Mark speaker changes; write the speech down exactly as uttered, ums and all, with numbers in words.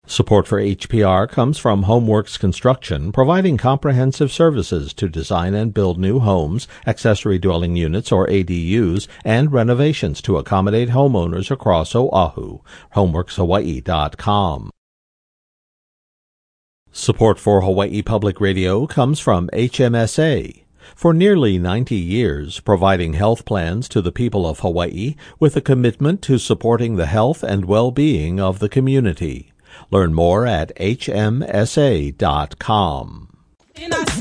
Speaker 1: Support for H P R comes from HomeWorks Construction, providing comprehensive services to design and build new homes, accessory dwelling units or A D Us, and renovations to accommodate homeowners across Oahu. homeworks hawaii dot com. Support for Hawaii Public Radio comes from H M S A. For nearly ninety years, providing health plans to the people of Hawaii with a commitment to supporting the health and well-being of the community. Learn more at H M S A dot com.